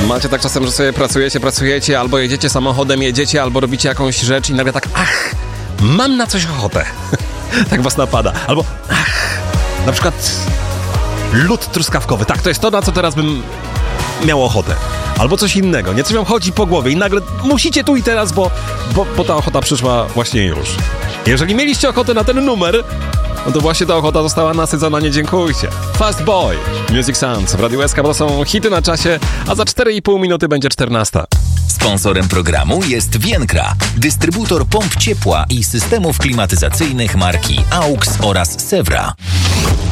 Macie tak czasem, że sobie pracujecie, albo jedziecie samochodem, albo robicie jakąś rzecz i nagle tak, mam na coś ochotę. Tak was napada. Albo, na przykład lód truskawkowy. Tak, to jest to, na co teraz bym miał ochotę. Albo coś innego. Nie, coś wam chodzi po głowie i nagle musicie tu i teraz, bo ta ochota przyszła właśnie już. Jeżeli mieliście ochotę na ten numer, no to właśnie ta ochota została nasycona, nie dziękujcie. Fast Boy, Music Sounds w Radiu SK, bo to są hity na czasie, a za 4,5 minuty będzie 14. Sponsorem programu jest Vienkra, dystrybutor pomp ciepła i systemów klimatyzacyjnych marki AUX oraz Sewra.